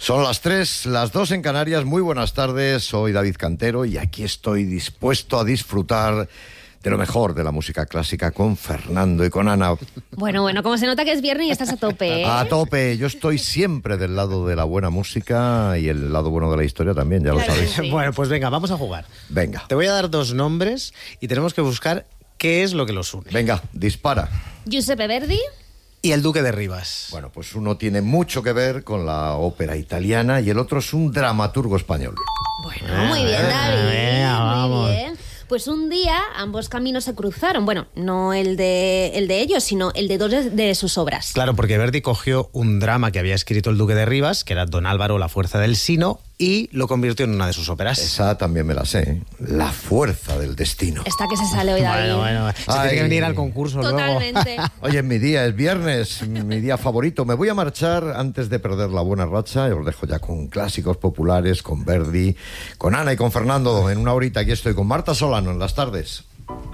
Son las 3, las 2 en Canarias. Muy buenas tardes, soy David Cantero y aquí estoy dispuesto a disfrutar de lo mejor de la música clásica con Fernando y con Ana. Bueno, como se nota que es viernes y estás a tope, ¿eh? A tope, yo estoy siempre del lado de la buena música y el lado bueno de la historia también, ya lo sabéis. Sí. Bueno, pues venga, vamos a jugar. Venga. Te voy a dar dos nombres y tenemos que buscar qué es lo que los une. Venga, dispara. Giuseppe Verdi. Y el Duque de Rivas. Bueno, pues uno tiene mucho que ver con la ópera italiana y el otro es un dramaturgo español. Bueno, muy bien, David. venga, vamos. Muy bien. Pues un día ambos caminos se cruzaron. Bueno, no el de ellos, sino el de dos de sus obras. Claro, porque Verdi cogió un drama que había escrito el Duque de Rivas, que era Don Álvaro, la fuerza del Sino, y lo convirtió en una de sus óperas. Esa también me la sé, ¿eh? La fuerza del destino. Esta que se sale hoy, David. Bueno, se tiene que venir al concurso Totalmente. Oye, es mi día, es viernes, mi día favorito. Me voy a marchar antes de perder la buena racha. Os dejo ya con clásicos populares, con Verdi, con Ana y con Fernando. En una horita aquí estoy con Marta Solano en las tardes.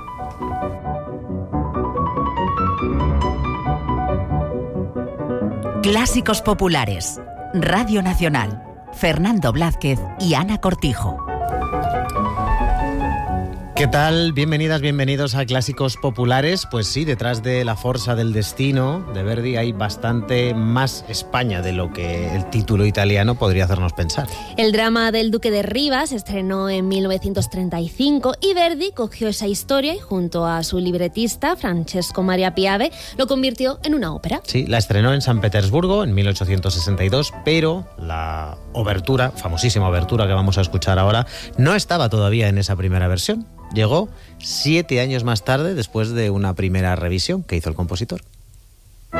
Clásicos populares. Radio Nacional. Fernando Blázquez y Ana Cortijo. ¿Qué tal? Bienvenidas, bienvenidos a Clásicos Populares. Pues sí, detrás de La Forza del Destino de Verdi hay bastante más España de lo que el título italiano podría hacernos pensar. El drama del Duque de Rivas se estrenó en 1935 y Verdi cogió esa historia y junto a su libretista Francesco Maria Piave lo convirtió en una ópera. Sí, la estrenó en San Petersburgo en 1862, pero la obertura, famosísima obertura que vamos a escuchar ahora, no estaba todavía en esa primera versión. Llegó 7 años más tarde, después de una primera revisión que hizo el compositor.